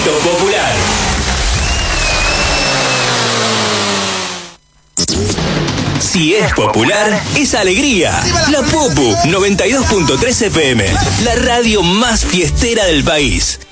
Éxito popular. Si es popular, es alegría. La Popu 92.3 FM, la radio más fiestera del país.